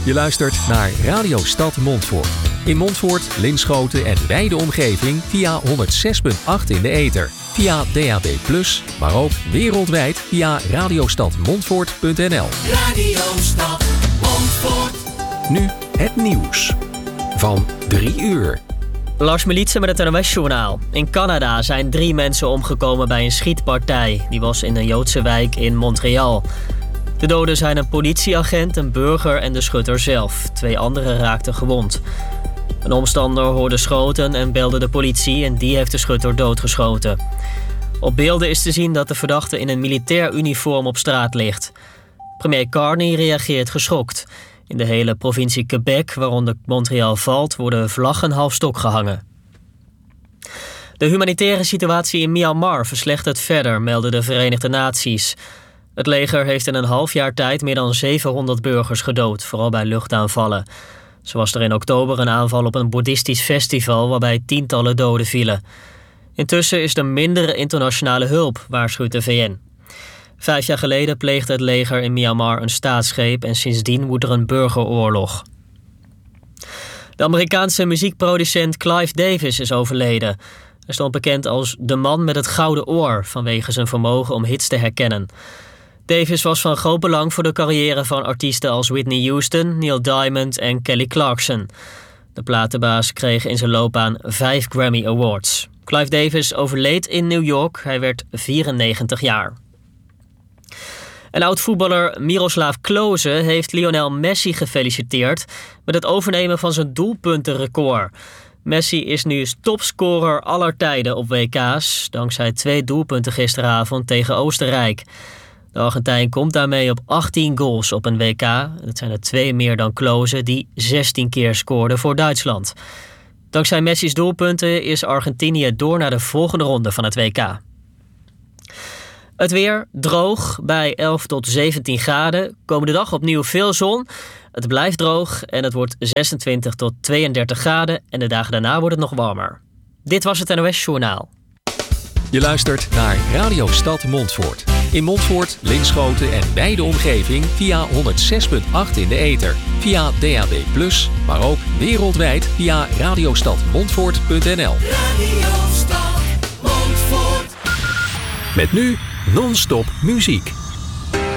Je luistert naar Radio Stad Montfoort. In Montfoort, Linschoten en wijde omgeving via 106.8 in de ether. Via DAB+, maar ook wereldwijd via radiostadmontfoort.nl. Radio Stad Montfoort. Nu het nieuws van 3 uur. Lars Militsen met het NOS-journaal. In Canada zijn 3 mensen omgekomen bij een schietpartij. Die was in een Joodse wijk in Montreal. De doden zijn een politieagent, een burger en de schutter zelf. 2 anderen raakten gewond. Een omstander hoorde schoten en belde de politie en die heeft de schutter doodgeschoten. Op beelden is te zien dat de verdachte in een militair uniform op straat ligt. Premier Carney reageert geschokt. In de hele provincie Quebec, waaronder Montreal valt, worden vlaggen half stok gehangen. De humanitaire situatie in Myanmar verslechtert verder, melden de Verenigde Naties. Het leger heeft in een half jaar tijd meer dan 700 burgers gedood, vooral bij luchtaanvallen. Zo was er in oktober een aanval op een boeddhistisch festival waarbij tientallen doden vielen. Intussen is er minder internationale hulp, waarschuwt de VN. 5 jaar geleden pleegde het leger in Myanmar een staatsgreep en sindsdien woedt er een burgeroorlog. De Amerikaanse muziekproducent Clive Davis is overleden. Hij stond bekend als de man met het gouden oor vanwege zijn vermogen om hits te herkennen. Davis was van groot belang voor de carrière van artiesten als Whitney Houston, Neil Diamond en Kelly Clarkson. De platenbaas kreeg in zijn loopbaan 5 Grammy Awards. Clive Davis overleed in New York. Hij werd 94 jaar. En oud-voetballer Miroslav Klose heeft Lionel Messi gefeliciteerd met het overnemen van zijn doelpuntenrecord. Messi is nu topscorer aller tijden op WK's, dankzij 2 doelpunten gisteravond tegen Oostenrijk. De Argentijn komt daarmee op 18 goals op een WK. Dat zijn er 2 meer dan Klose, die 16 keer scoorde voor Duitsland. Dankzij Messi's doelpunten is Argentinië door naar de volgende ronde van het WK. Het weer droog bij 11 tot 17 graden. Komende dag opnieuw veel zon. Het blijft droog en het wordt 26 tot 32 graden. En de dagen daarna wordt het nog warmer. Dit was het NOS Journaal. Je luistert naar Radio Stad Montfoort. In Montfoort, Linschoten en wijde omgeving via 106.8 in de ether. Via DAB+, maar ook wereldwijd via radiostadmontfoort.nl. Radio Stad Montfoort. Met nu non-stop muziek.